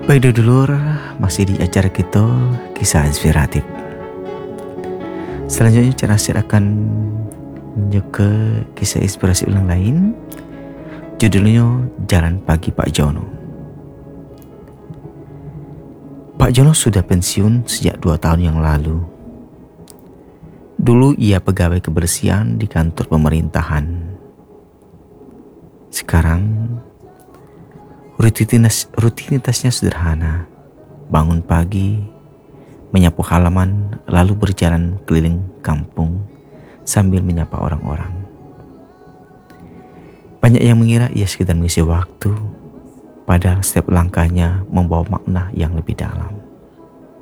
Baik dulur, masih di acara kita kisah inspiratif. Selanjutnya saya akan menjuk kisah inspirasi ulang lain. Judulnya Jalan Pagi Pak Jono. Pak Jono sudah pensiun sejak 2 tahun yang lalu. Dulu ia pegawai kebersihan di kantor pemerintahan. Sekarang rutinitasnya sederhana. Bangun pagi, menyapu halaman, lalu berjalan keliling kampung sambil menyapa orang-orang. Banyak yang mengira ia sekedar mengisi waktu, padahal setiap langkahnya membawa makna yang lebih dalam.